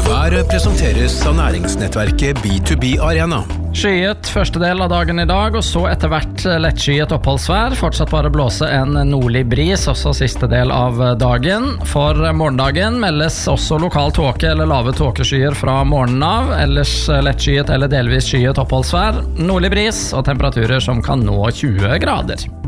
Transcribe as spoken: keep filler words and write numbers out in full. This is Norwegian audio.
Været presenteres av næringsnettverket B to B Arena. Skyet første del av dagen i dag, og så etter hvert lettskyet oppholdsvær. Fortsatt bare blåse en nordlig bris, også siste del av dagen. For morgendagen meldes også lokal tåke eller lave tåkeskyer fra morgenen av. Ellers lettskyet eller delvis skyet oppholdsvær. Nordlig bris og temperaturer som kan nå tjue grader.